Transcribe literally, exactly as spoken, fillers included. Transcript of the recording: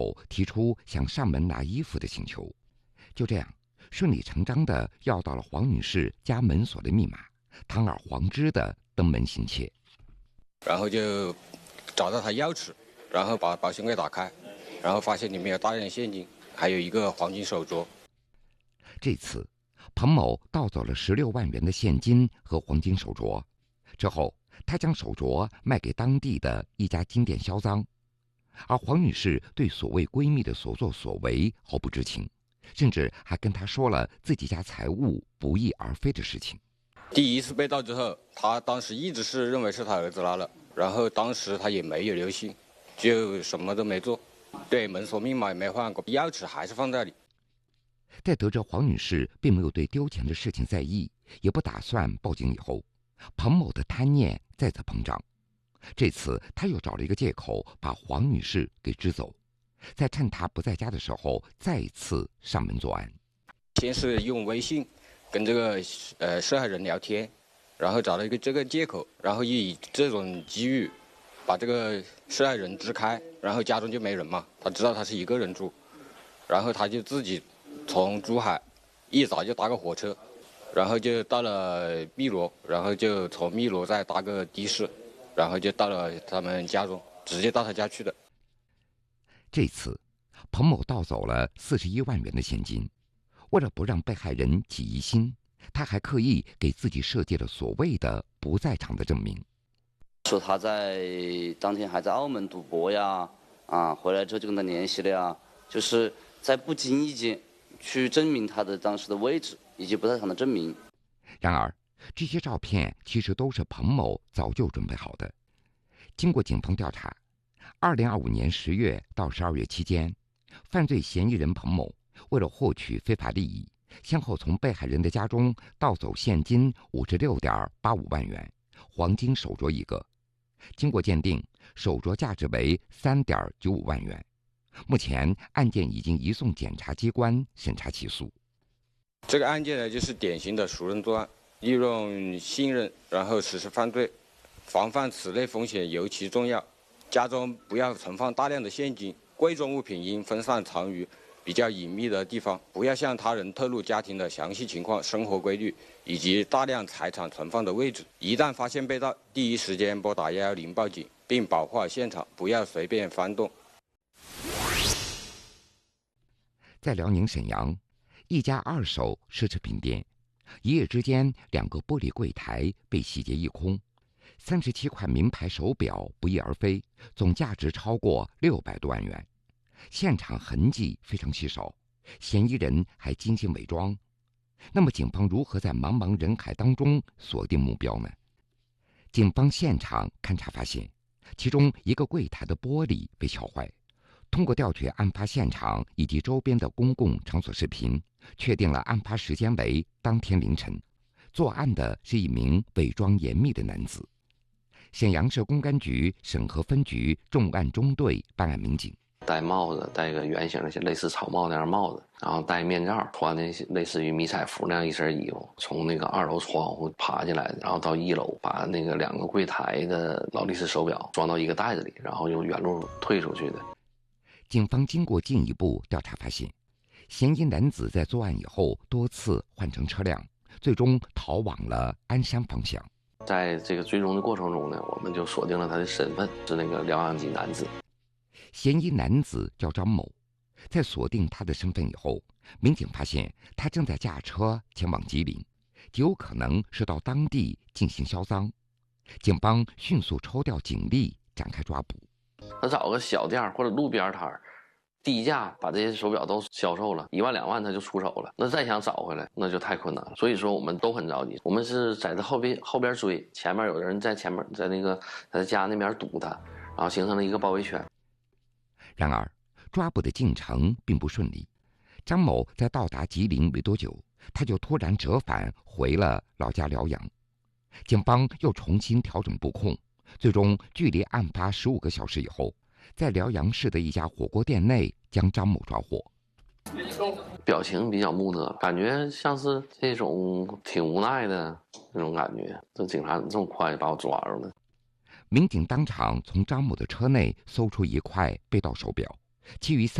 某提出想上门拿衣服的请求，就这样顺理成章地要到了黄女士家门锁的密码，堂而皇之地登门行窃。 然后就找到她钥匙，然后把保险柜打开，然后发现里面有大量现金，还有一个黄金手镯。 这次彭某盗走了十六万元的现金和黄金手镯，之后他将手镯卖给当地的一家金店销赃，而黄女士对所谓闺蜜的所作所为毫不知情，甚至还跟她说了自己家财物不翼而飞的事情。 第一次被盗之后，她当时一直是认为是她儿子拿了，然后当时她也没有留心，就什么都没做，对门锁密码也没换过，钥匙还是放在那里。 在得知黄女士并没有对丢钱的事情在意，也不打算报警以后，彭某的贪念再次膨胀。这次他又找了一个借口把黄女士给支走，在趁她不在家的时候再次上门作案。 先是用微信跟这个呃受害人聊天，然后找了一个这个借口，然后以这种机遇把这个受害人支开，然后家中就没人嘛，他知道他是一个人住，然后他就自己从珠海一早就搭个火车，然后就到了汨罗，然后就从汨罗再搭个的士，然后就到了他们家中，直接到他家去的。 这次彭某盗走了四十一万元的现金，为了不让被害人起疑心，他还刻意给自己设计了所谓的不在场的证明， 说他在当天还在澳门赌博呀，啊，回来之后就跟他联系了呀，就是在不经意间去证明他的当时的位置以及不在场的证明。 然而这些照片其实都是彭某早就准备好的。经过警方调查，二零二五年十月到十二月期间，犯罪嫌疑人彭某为了获取非法利益，先后从被害人的家中盗走现金五十六点八五万元，黄金手镯一个。经过鉴定，手镯价值为三点九五万元。目前案件已经移送检察机关审查起诉。 这个案件呢，就是典型的熟人作案，利用信任然后实施犯罪，防范此类风险尤其重要。家中不要存放大量的现金，贵重物品应分散藏于比较隐秘的地方，不要向他人透露家庭的详细情况、生活规律以及大量财产存放的位置。一旦发现被盗，第一时间拨打一一零报警，并保护好现场，不要随便翻动。 在辽宁沈阳，一家二手奢侈品店，一夜之间，两个玻璃柜台被洗劫一空，三十七块名牌手表不翼而飞，总价值超过六百多万元。现场痕迹非常稀少，嫌疑人还精心伪装。那么，警方如何在茫茫人海当中锁定目标呢？警方现场勘查发现，其中一个柜台的玻璃被撬坏。通过调取案发现场以及周边的公共场所视频，确定了案发时间为当天凌晨。作案的是一名伪装严密的男子。沈阳市公安局沈河分局重案中队办案民警， 戴帽子，戴个圆形的类似草帽那样帽子，然后戴面罩，穿的类似于迷彩服那样一身衣服，从那个二楼窗户爬进来的，然后到一楼，把那个两个柜台的劳力士手表装到一个袋子里，然后用原路退出去的。 警方经过进一步调查发现，嫌疑男子在作案以后多次换乘车辆，最终逃往了鞍山方向。 在这个追踪的过程中呢，我们就锁定了他的身份是那个辽阳籍男子。 嫌疑男子叫张某，在锁定他的身份以后，民警发现他正在驾车前往吉林，极有可能是到当地进行销赃。警方迅速抽调警力展开抓捕。 他找个小店或者路边摊儿，低价把这些手表都销售了，一万两万他就出手了。那再想找回来，那就太困难了。所以说我们都很着急，我们是在他后边后边追，前面有人在前面在那个他家那边堵他，然后形成了一个包围圈。 然而，抓捕的进程并不顺利。张某在到达吉林没多久，他就突然折返回了老家辽阳。警方又重新调整布控，最终距离案发十五个小时以后，在辽阳市的一家火锅店内将张某抓获。 表情比较木讷，感觉像是这种挺无奈的那种感觉。这警察这么快把我抓住了。 民警当场从张某的车内搜出一块被盗手表，其余三